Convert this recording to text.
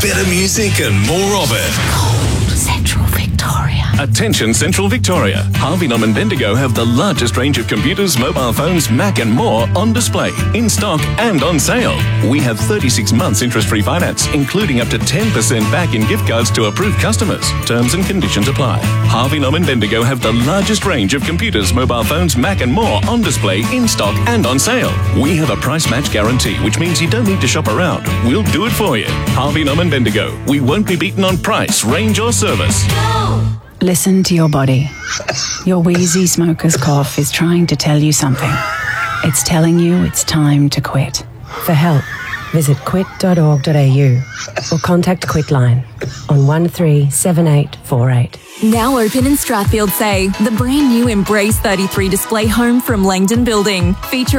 better music and more of it. Central Victoria. Attention Central Victoria. Harvey Norman Bendigo have the largest range of computers, mobile phones, Mac and more on display, in stock and on sale. We have 36 months interest-free finance, including up to 10% back in gift cards to approved customers. Terms and conditions apply. Harvey Norman Bendigo have the largest range of computers, mobile phones, Mac and more on display, in stock and on sale. We have a price match guarantee, which means you don't need to shop around. We'll do it for you. Harvey Norman Bendigo. We won't be beaten on price, range or service. Listen to your body. Your wheezy smoker's cough is trying to tell you something. It's telling you it's time to quit. For help, visit quit.org.au or contact Quitline on 137848. Now open in Strathfield Say, the brand new Embrace 33 display home from Langdon Building, featuring